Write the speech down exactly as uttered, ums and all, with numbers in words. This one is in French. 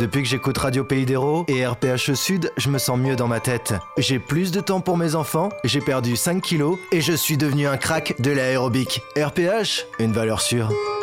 Depuis que j'écoute Radio Pays d'Hérault et R P H Sud, je me sens mieux dans ma tête. J'ai plus de temps pour mes enfants, j'ai perdu cinq kilos et je suis devenu un crack de l'aérobic. R P H, une valeur sûre.